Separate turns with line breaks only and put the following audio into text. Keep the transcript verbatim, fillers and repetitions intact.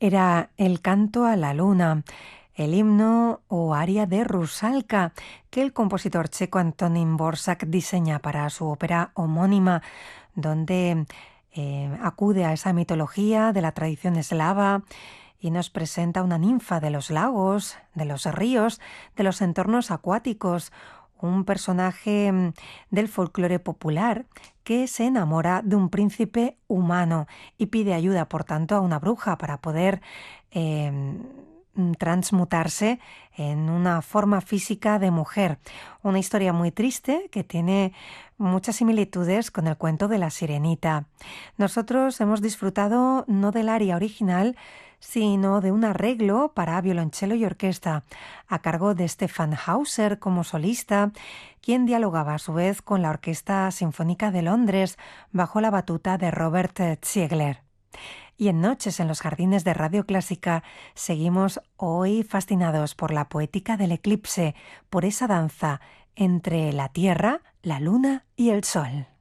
Era el canto a la luna, el himno o aria de Rusalka, que el compositor checo Antonín Dvořák diseña para su ópera homónima, donde eh, acude a esa mitología de la tradición eslava y nos presenta una ninfa de los lagos, de los ríos, de los entornos acuáticos, un personaje mm, del folclore popular que se enamora de un príncipe humano y pide ayuda, por tanto, a una bruja para poder eh, transmutarse en una forma física de mujer. Una historia muy triste que tiene muchas similitudes con el cuento de la Sirenita. Nosotros hemos disfrutado no del aria original, sino de un arreglo para violonchelo y orquesta, a cargo de Stefan Hauser como solista, quien dialogaba a su vez con la Orquesta Sinfónica de Londres bajo la batuta de Robert Ziegler. Y en Noches en los Jardines de Radio Clásica seguimos hoy fascinados por la poética del eclipse, por esa danza entre la Tierra, la Luna y el Sol.